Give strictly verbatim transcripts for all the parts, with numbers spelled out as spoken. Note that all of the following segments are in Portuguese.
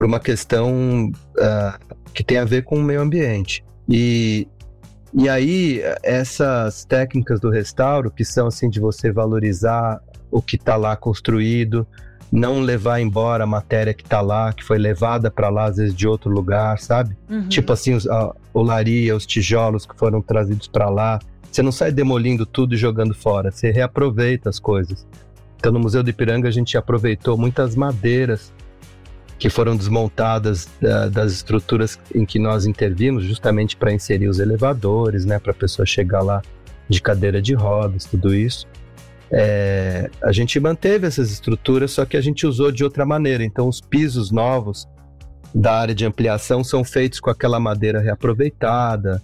por uma questão uh, que tem a ver com o meio ambiente. E, e aí, essas técnicas do restauro, que são assim de você valorizar o que está lá construído, não levar embora a matéria que está lá, que foi levada para lá, às vezes de outro lugar, sabe? Uhum. Tipo assim, os, a olaria, os tijolos que foram trazidos para lá. Você não sai demolindo tudo e jogando fora, você reaproveita as coisas. Então, no Museu do Ipiranga, a gente aproveitou muitas madeiras que foram desmontadas da, das estruturas em que nós intervimos, justamente para inserir os elevadores, né, para a pessoa chegar lá de cadeira de rodas, tudo isso. É, a gente manteve essas estruturas, só que a gente usou de outra maneira. Então, os pisos novos da área de ampliação são feitos com aquela madeira reaproveitada.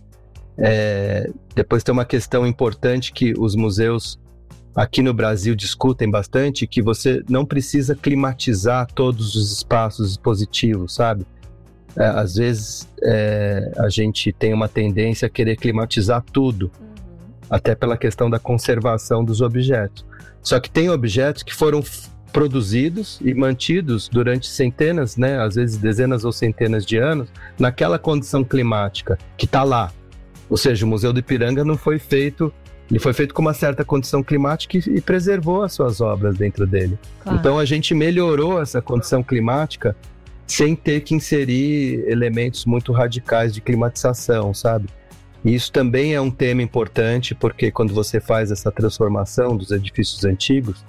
É, depois tem uma questão importante que os museus aqui no Brasil discutem bastante, que você não precisa climatizar todos os espaços expositivos, sabe? É, às vezes é, a gente tem uma tendência a querer climatizar tudo, uhum. até pela questão da conservação dos objetos. Só que tem objetos que foram f- produzidos e mantidos durante centenas, né, às vezes dezenas ou centenas de anos, naquela condição climática que está lá. Ou seja, o Museu do Ipiranga não foi feito... Ele foi feito com uma certa condição climática e, e preservou as suas obras dentro dele. Claro. Então a gente melhorou essa condição climática sem ter que inserir elementos muito radicais de climatização, sabe? E isso também é um tema importante, porque quando você faz essa transformação dos edifícios antigos,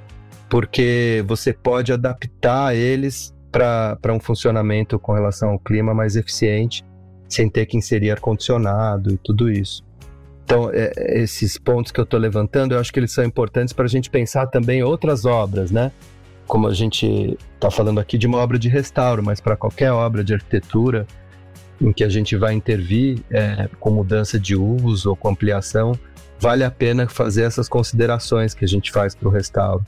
porque você pode adaptar eles para um funcionamento com relação ao clima mais eficiente, sem ter que inserir ar-condicionado e tudo isso. Então, é, esses pontos que eu estou levantando, eu acho que eles são importantes para a gente pensar também outras obras, né? Como a gente está falando aqui de uma obra de restauro, mas para qualquer obra de arquitetura em que a gente vai intervir é, com mudança de uso ou com ampliação, vale a pena fazer essas considerações que a gente faz para o restauro.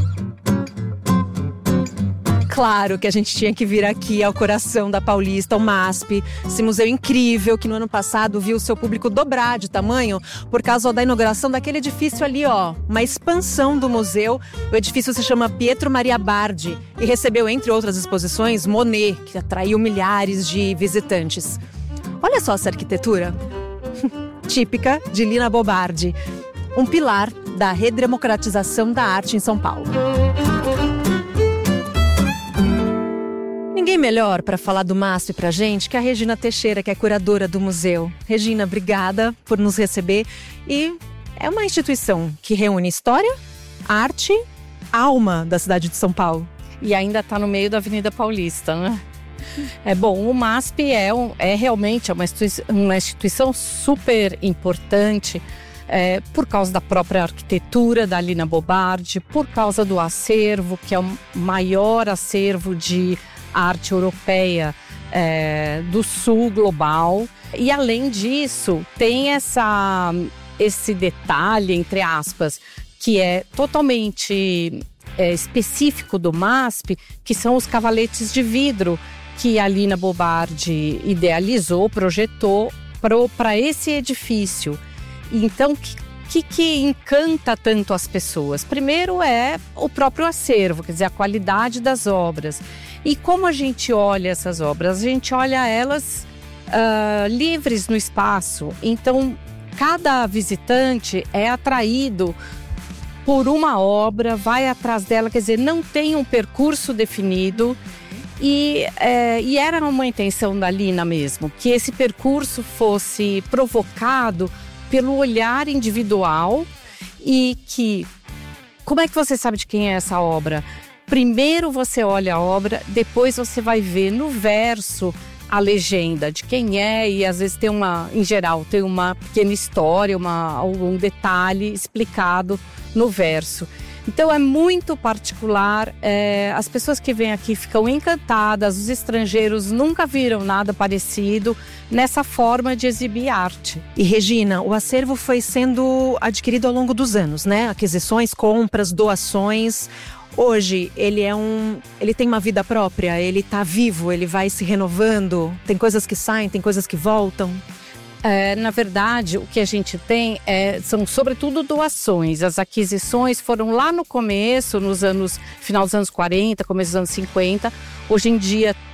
Claro que a gente tinha que vir aqui ao coração da Paulista, o MASP, esse museu incrível que no ano passado viu o seu público dobrar de tamanho por causa da inauguração daquele edifício ali, ó, uma expansão do museu. O edifício se chama Pietro Maria Bardi e recebeu, entre outras exposições, Monet, que atraiu milhares de visitantes. Olha só essa arquitetura, típica de Lina Bobardi, um pilar da redemocratização da arte em São Paulo. Ninguém melhor para falar do MASP pra gente que a Regina Teixeira, que é curadora do museu. Regina, obrigada por nos receber. E é uma instituição que reúne história, arte, alma da cidade de São Paulo. E ainda está no meio da Avenida Paulista, né? É bom, o MASP é, um, é realmente uma instituição, uma instituição super importante é, por causa da própria arquitetura da Lina Bobardi, por causa do acervo, que é o maior acervo de arte europeia é, do sul global. E além disso, tem essa, esse detalhe, entre aspas, que é totalmente é, específico do MASP, que são os cavaletes de vidro que a Lina Bobardi idealizou, projetou para esse edifício. Então, o que, que, que encanta tanto as pessoas? Primeiro é o próprio acervo, quer dizer, a qualidade das obras. E como a gente olha essas obras? A gente olha elas uh, livres no espaço. Então, cada visitante é atraído por uma obra, vai atrás dela, quer dizer, não tem um percurso definido. E, é, e era uma intenção da Lina mesmo, que esse percurso fosse provocado pelo olhar individual e que... Como é que você sabe de quem é essa obra? Primeiro você olha a obra, depois você vai ver no verso a legenda de quem é e às vezes tem uma, em geral, tem uma pequena história, uma, algum detalhe explicado no verso. Então é muito particular, é, as pessoas que vêm aqui ficam encantadas, os estrangeiros nunca viram nada parecido nessa forma de exibir arte. E Regina, o acervo foi sendo adquirido ao longo dos anos, né? Aquisições, compras, doações. Hoje ele é um, ele tem uma vida própria, ele está vivo, ele vai se renovando, tem coisas que saem, tem coisas que voltam. É, na verdade, o que a gente tem é, são sobretudo doações. As aquisições foram lá no começo, nos anos, final dos anos quarenta, começo dos anos cinquenta. Hoje em dia